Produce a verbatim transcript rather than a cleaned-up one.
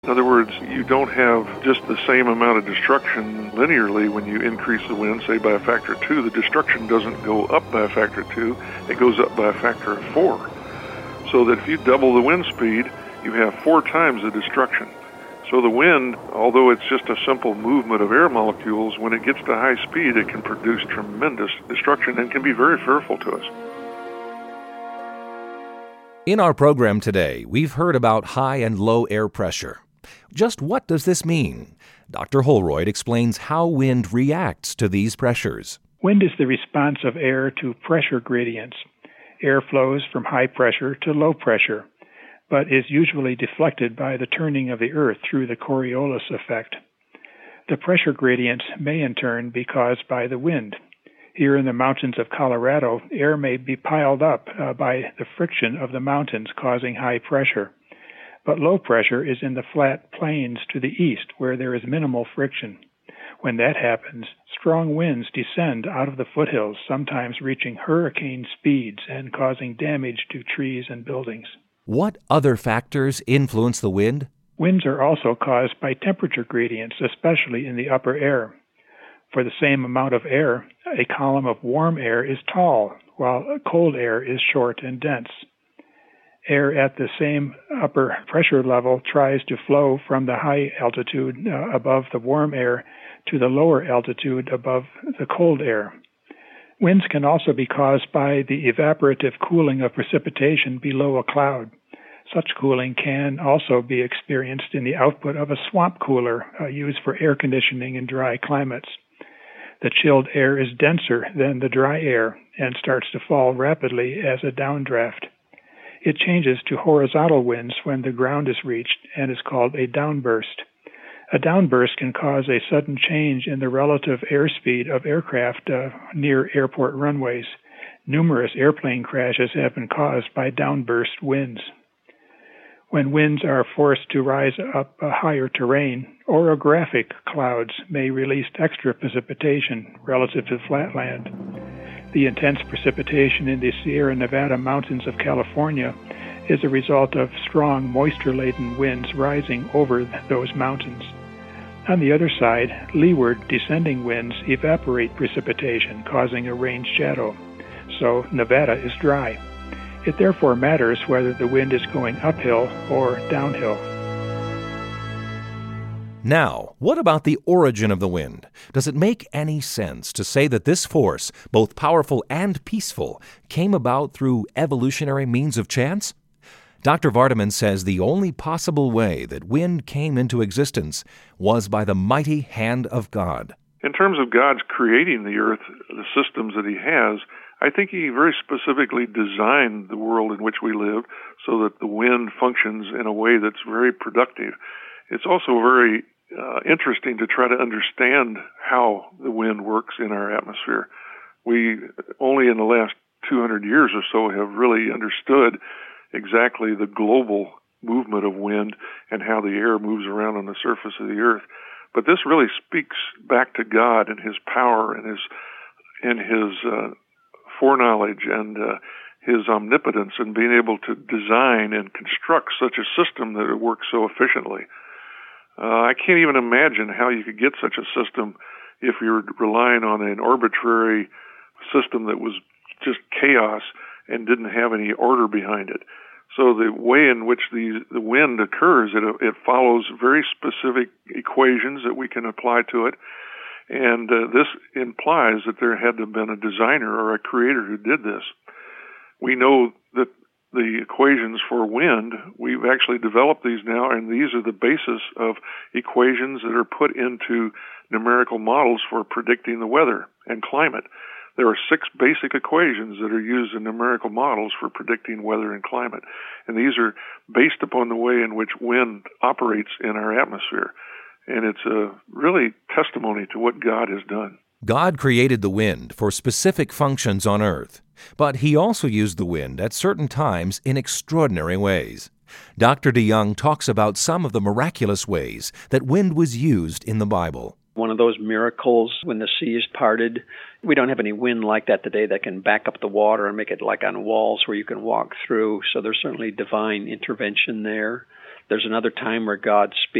In other words, you don't have just the same amount of destruction linearly when you increase the wind, say by a factor of two. The destruction doesn't go up by a factor of two, it goes up by a factor of four. So that if you double the wind speed, you have four times the destruction. So the wind, although it's just a simple movement of air molecules, when it gets to high speed, it can produce tremendous destruction and can be very fearful to us. In our program today, we've heard about high and low air pressure. Just what does this mean? Doctor Holroyd explains how wind reacts to these pressures. Wind is the response of air to pressure gradients. Air flows from high pressure to low pressure, but is usually deflected by the turning of the Earth through the Coriolis effect. The pressure gradients may in turn be caused by the wind. Here in the mountains of Colorado, air may be piled up uh, by the friction of the mountains causing high pressure. But low pressure is in the flat plains to the east where there is minimal friction. When that happens, strong winds descend out of the foothills, sometimes reaching hurricane speeds and causing damage to trees and buildings. What other factors influence the wind? Winds are also caused by temperature gradients, especially in the upper air. For the same amount of air, a column of warm air is tall, while cold air is short and dense. Air at the same upper pressure level tries to flow from the high altitude uh, above the warm air to the lower altitude above the cold air. Winds can also be caused by the evaporative cooling of precipitation below a cloud. Such cooling can also be experienced in the output of a swamp cooler uh, used for air conditioning in dry climates. The chilled air is denser than the dry air and starts to fall rapidly as a downdraft. It changes to horizontal winds when the ground is reached and is called a downburst. A downburst can cause a sudden change in the relative airspeed of aircraft uh, near airport runways. Numerous airplane crashes have been caused by downburst winds. When winds are forced to rise up a higher terrain, orographic clouds may release extra precipitation relative to flatland. The intense precipitation in the Sierra Nevada mountains of California is a result of strong moisture-laden winds rising over those mountains. On the other side, leeward descending winds evaporate precipitation, causing a rain shadow. So Nevada is dry. It therefore matters whether the wind is going uphill or downhill. Now, what about the origin of the wind? Does it make any sense to say that this force, both powerful and peaceful, came about through evolutionary means of chance? Doctor Vardaman says the only possible way that wind came into existence was by the mighty hand of God. In terms of God's creating the earth, the systems that he has, I think he very specifically designed the world in which we live so that the wind functions in a way that's very productive. It's also very uh, interesting to try to understand how the wind works in our atmosphere. We, only in the last two hundred years or so, have really understood exactly the global movement of wind and how the air moves around on the surface of the earth. But this really speaks back to God and his power and his, and his uh, foreknowledge and uh, his omnipotence in being able to design and construct such a system that it works so efficiently. Uh, I can't even imagine how you could get such a system if you're relying on an arbitrary system that was just chaos and didn't have any order behind it. So the way in which the the wind occurs, it it follows very specific equations that we can apply to it, and uh, this implies that there had to have been a designer or a creator who did this. We know that the equations for wind, we've actually developed these now, and these are the basis of equations that are put into numerical models for predicting the weather and climate. There are six basic equations that are used in numerical models for predicting weather and climate, and these are based upon the way in which wind operates in our atmosphere. And it's a really testimony to what God has done. God created the wind for specific functions on earth, but he also used the wind at certain times in extraordinary ways. Doctor DeYoung talks about some of the miraculous ways that wind was used in the Bible. One of those miracles when the seas parted. We don't have any wind like that today that can back up the water and make it like on walls where you can walk through. So there's certainly divine intervention there. There's another time where God speaks